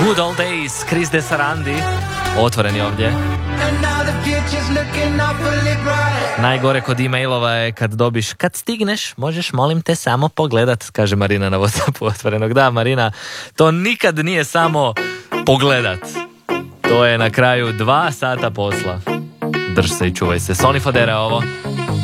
Good Old Days, Chris Desarandi, otvoreni ovdje. Najgore kod e-mailova je kad dobiš, kad stigneš, možeš molim te samo pogledat, kaže Marina na WhatsAppu otvorenog. Da, Marina, to nikad nije samo pogledat. To je na kraju 2 sata posla. Drž se i čuvaj se. Sony Fodera ovo.